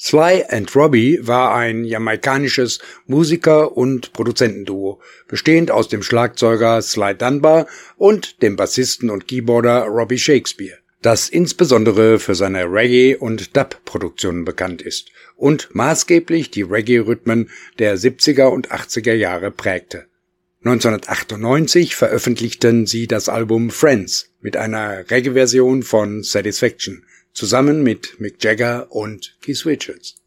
Sly and Robbie war ein jamaikanisches Musiker- und Produzentenduo, bestehend aus dem Schlagzeuger Sly Dunbar und dem Bassisten und Keyboarder Robbie Shakespeare, das insbesondere für seine Reggae- und Dub-Produktionen bekannt ist und maßgeblich die Reggae-Rhythmen der 70er und 80er Jahre prägte. 1998 veröffentlichten sie das Album Friends mit einer Reggae-Version von Satisfaction, zusammen mit Mick Jagger und Keith Richards.